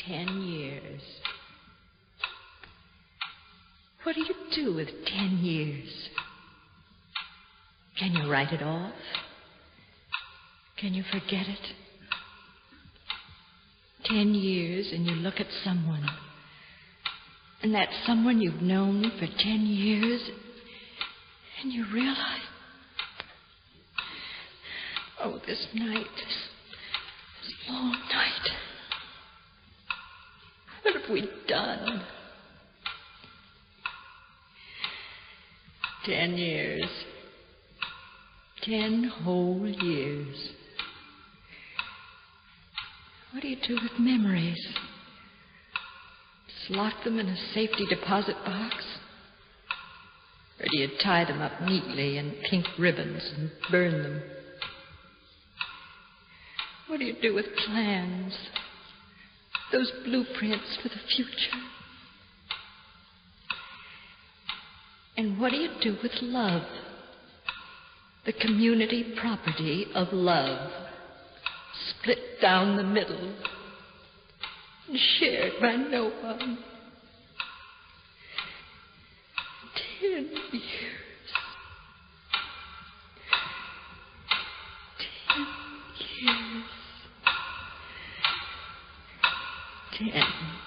10 years. What do you do with 10 years? Can you write it off? Can you forget it? 10 years and you look at someone, and that someone you've known for 10 years, and you realize, oh, this night, this long night, what have we done? 10 years. 10 whole years. What do you do with memories? Just lock them in a safety deposit box? Or do you tie them up neatly in pink ribbons and burn them? What do you do with plans? Those blueprints for the future? And what do you do with love? The community property of love, split down the middle and shared by no one. 10 years. 10 years. 10